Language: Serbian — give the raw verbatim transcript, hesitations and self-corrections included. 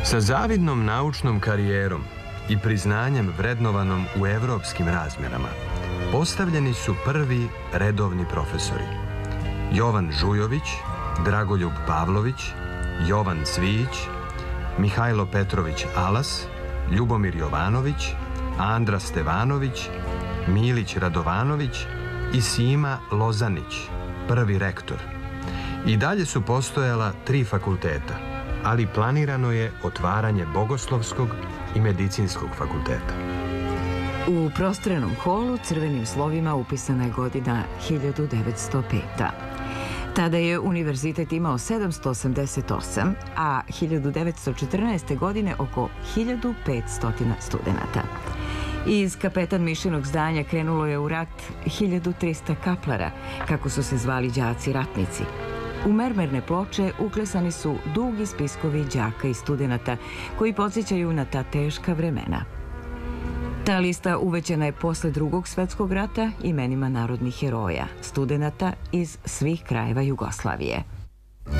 Sa zavidnom naučnom karijerom i priznanjem vrednovanom u evropskim razmjerama postavljeni su prvi redovni profesori. Jovan Žujović, Dragoljub Pavlović, Jovan Cvijić, Mihajlo Petrović Alas, Ljubomir Jovanović, Andra Stevanović, Milić Radovanović i Sima Lozanić, prvi rektor. I dalje su postojala tri fakulteta, ali planirano je otvaranje Bogoslovskog i Medicinskog fakulteta. U prostranom holu crvenim slovima upisana je godina hiljadu devetsto peta. Tada je univerzitet imao sedamsto osamdeset osam, a hiljadu devetsto četrnaeste. godine oko hiljadu petsto studenata. Iz Kapetan Mišinog zdanja krenulo je u rat hiljadu trista kaplara, kako su se zvali đaci ratnici. U mermerne ploče uklesani su dugi spiskovi đaka i studenata koji podsjećaju na ta teška vremena. Ta lista uvećana je posle Drugog svetskog rata imenima narodnih heroja, studenata iz svih krajeva Jugoslavije.